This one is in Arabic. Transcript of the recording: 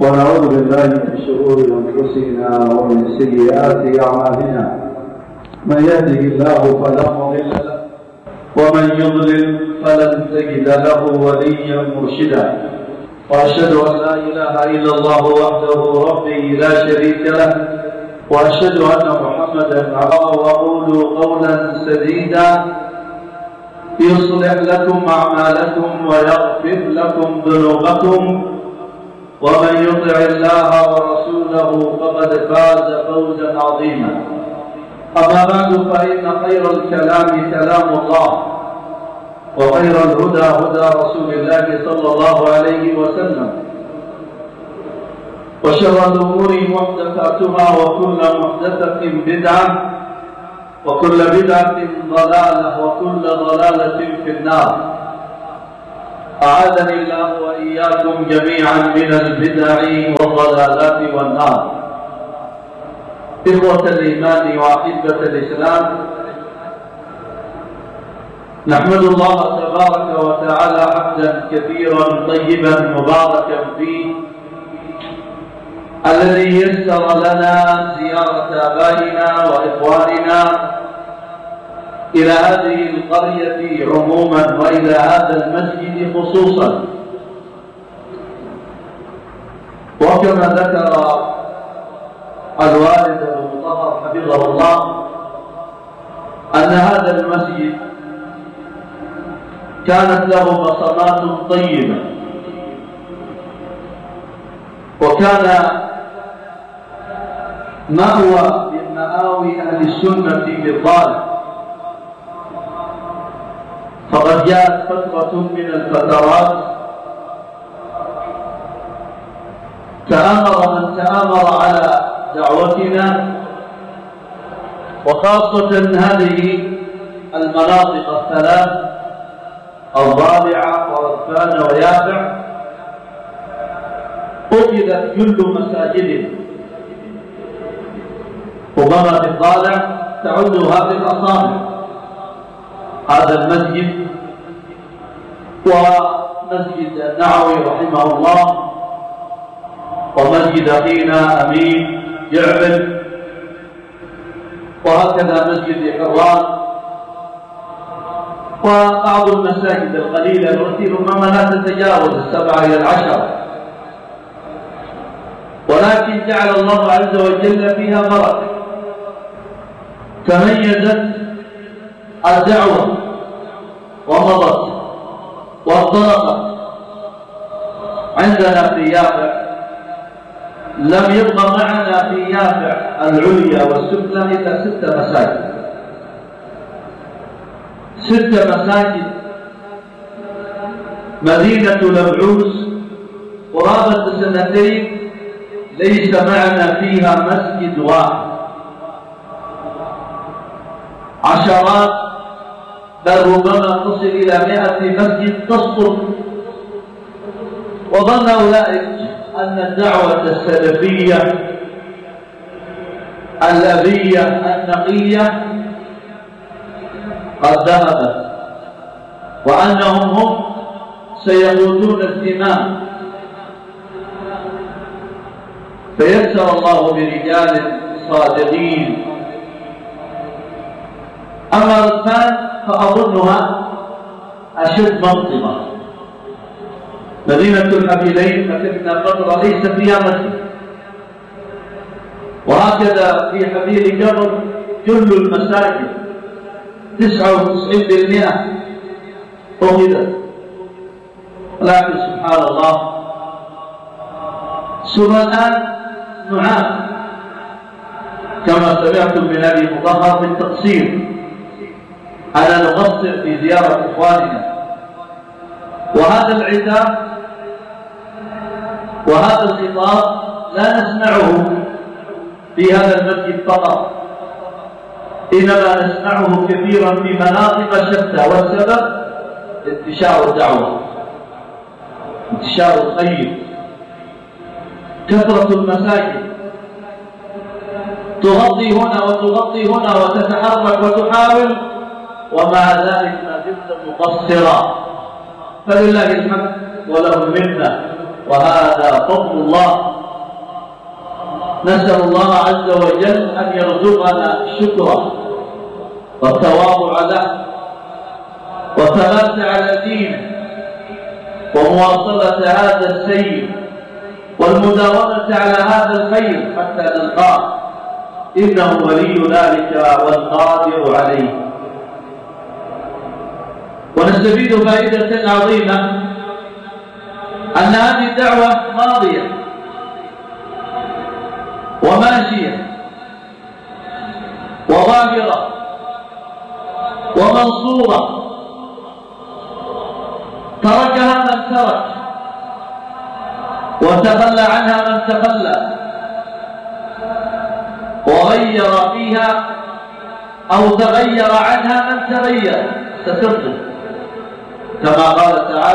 ونعوذ بالله من شرور أنفسنا ومن سيئات أعمالنا، من يهده الله فلا مضل له ومن يضلل فلن تجد له وليا مرشدا، وأشهد أن لا إله إلا الله وحده ربي لا شريك له، وأشهد أن محمدا عبده وقولوا قولا سديدا يصلح لكم أعمالكم ويغفر لكم ذنوبكم، ومن يطع الله ورسوله فقد فاز فوزا عظيما. أما بعد، فإن خير الكلام كلام الله، وخير الهدى هدى رسول الله صلى الله عليه وسلم، وشر الأمور محدثاتها، وكل محدثة بدعة، وكل بدعة ضلالة، وكل ضلالة في النار. أعاذني الله وإياكم جميعا من البدع والضلالات والنار. إخوة الإيمان وأحبة الإسلام، نحمد الله تبارك وتعالى حمدا كثيرا طيبا مباركا فيه، الذي يسر لنا زيارة آبائنا وإخواننا إلى هذه القرية عموما، وإلى هذا المسجد خصوصا. وكما ذكر الوالد المطهر حفظه الله أن هذا المسجد كانت له بصمات طيبة، وكان مأوى من مآوي أهل السنة بالضالة. فقد جاءت فترة من الفترات تآمر من تآمر على دعوتنا، وخاصة هذه المناطق الثلاث الضالعة ورثان ويافع، أخذت كل مساجدهم. ربما في الضالع تعدها بالأصابع، هذا المسجد ومسجد النعوي رحمه الله، ومسجد أخينا أمين يعبد، وهكذا مسجد حران، وبعض المساجد القليلة التي ربما لا تتجاوز 7 إلى 10، ولكن جعل الله عز وجل فيها بركة. تميزت الدعوة ومضت وانطلقت. عندنا في يافع لم يبقى معنا في يافع العليا والسفلى إلا 6 مساجد، 6 مساجد. مدينة لبعوس قرابة 2 ليس معنا فيها مسجد واحد. عشرات بل ربما تصل إلى 100 مسجد تسقط. وظن أولئك أن الدعوة السلفية الأبية النقية قد ذهبت، وأنهم هم سيقودون الزمام. فيسر الله برجال صادقين. أما رثان فأظنها أشد منطقة. مدينة الحبيلين فكنا فترة ليس فيها مسجد، وهكذا في حبيل جبر كل المساجد 99% أخذت. لكن سبحان الله، ثم الآن نعاني كما سمعتم من أبي مطهر بالتقصير، على نقصر في زيارة إخواننا. وهذا العتاب وهذا الخطاب لا نسمعه في هذا المسجد فقط، إنما نسمعه كثيرا في مناطق شتى. والسبب انتشار الدعوة، انتشار الخير، كثرة المساجد تغطي هنا وتغطي هنا وتتحرك وتحاول، ومع ذلك ما زلت مقصرا. فلله الحمد وله المنة، وهذا فضل الله. نسأل الله عز وجل أن يرزقنا شكره والتواضع له والثبات على دينه ومواصلة هذا السير والمداومة على هذا الخير حتى نلقاه، إنه ولي ذلك والقادر عليه. ونستفيد فائدة عظيمة أن هذه الدعوة ماضية وماشية وظاهرة ومنصورة، تركها من ترك وتخلى عنها من تخلى، وغير فيها أو تغير عنها من تغير، ستبقى كما قال تعالى